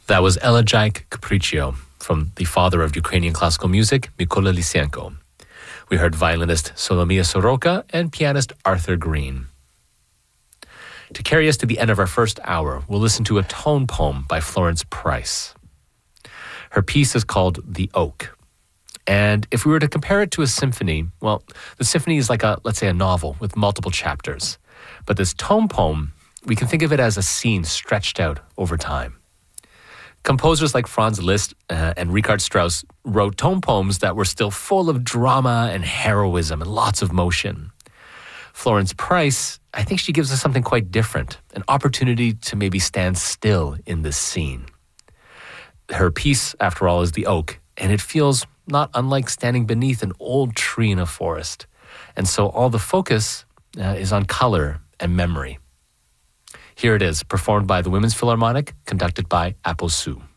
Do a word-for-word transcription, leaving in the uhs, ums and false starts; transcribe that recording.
That was Elegiac Capriccio from the father of Ukrainian classical music, Mykola Lysenko. We heard violinist Solomia Soroka and pianist Arthur Green. To carry us to the end of our first hour, we'll listen to a tone poem by Florence Price. Her piece is called The Oak. And if we were to compare it to a symphony, well, the symphony is like a, let's say, a novel with multiple chapters. But this tone poem, we can think of it as a scene stretched out over time. Composers like Franz Liszt uh, and Richard Strauss wrote tone poems that were still full of drama and heroism and lots of motion. Florence Price, I think she gives us something quite different, an opportunity to maybe stand still in this scene. Her piece, after all, is The Oak, and it feels not unlike standing beneath an old tree in a forest. And so all the focus uh, is on color and memory. Here it is, performed by the Women's Philharmonic, conducted by Apo Soo.